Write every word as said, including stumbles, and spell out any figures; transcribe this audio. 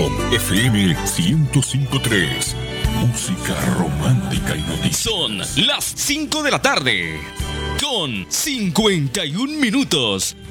Top F M ciento cinco punto tres. Música romántica y noticias. Son las cinco de la tarde, con cincuenta y un minutos.